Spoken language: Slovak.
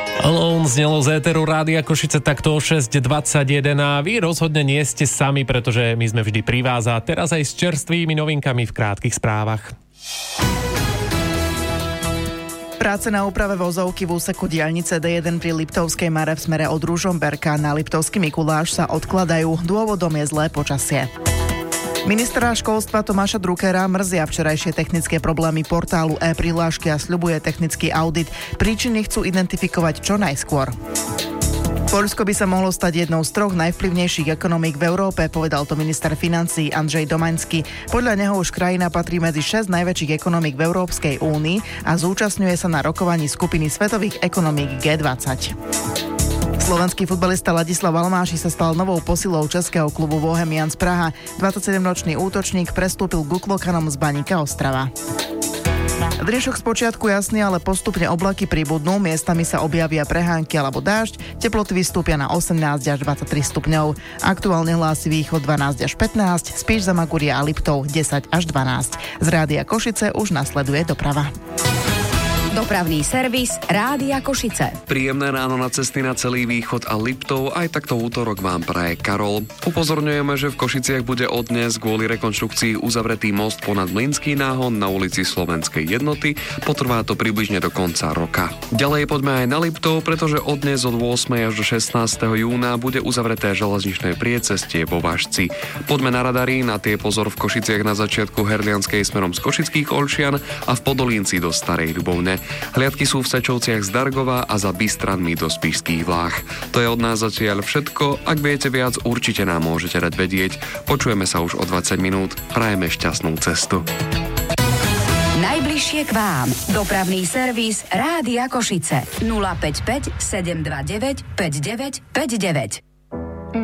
Alone znelo z éteru Rádia Košice takto o 6:21 a vy rozhodne nie ste sami, pretože my sme vždy pri vás a teraz aj s čerstvými novinkami v krátkych správach. Práce na úprave vozovky v úseku diaľnice D1 pri Liptovskej Mare v smere od Ružomberka na Liptovský Mikuláš sa odkladajú. Dôvodom je zlé počasie. Ministra školstva Tomáša Druckera mrzia včerajšie technické problémy portálu e-prihlášky a sľubuje technický audit. Príčiny chcú identifikovať čo najskôr. Poľsko by sa mohlo stať jednou z 3 najvplyvnejších ekonomík v Európe, povedal to minister financií Andrzej Domaňský. Podľa neho už krajina patrí medzi 6 najväčších ekonomík v Európskej únii a zúčastňuje sa na rokovaní skupiny svetových ekonomík G20. Slovenský futbalista Ladislav Almáši sa stal novou posilou českého klubu Bohemians Praha. 27-ročný útočník prestúpil k Uklokanom z Baníka Ostrava. Dnešok spočiatku jasný, ale postupne oblaky pribudnú, miestami sa objavia prehánky alebo dážď, teploty vystúpia na 18 až 23 stupňov. Aktuálne hlási východ 12 až 15, Spiš, Zamaguria a Liptov 10 až 12. Z Rádia Košice už nasleduje doprava. Dopravný servis Rádia Košice. Príjemné ráno na cesty na celý východ a Liptov, aj takto útorok vám praje Karol. Upozorňujeme, že v Košiciach bude od dnes kvôli rekonštrukcii uzavretý most ponad Mlynský náhon na ulici Slovenskej jednoty. Potrvá to približne do konca roka. Ďalej poďme aj na Liptov, pretože od dnes od 8. až do 16. júna bude uzavreté železničné priecestie vo Važci. Poďme na radary, na tie pozor v Košiciach na začiatku Herlianskej smerom z Košických Olšian a v Podolínci do Starej Ľubovne. Hliadky sú v Sečovciach z Dargova a za Bystranmi do Spišských Vláh. To je od nás zatiaľ všetko. Ak viete viac, určite nám môžete dať vedieť. Počujeme sa už o 20 minút. Prajeme šťastnú cestu. Najbližšie k vám. Dopravný servis Rádia Košice. 055 729 5959.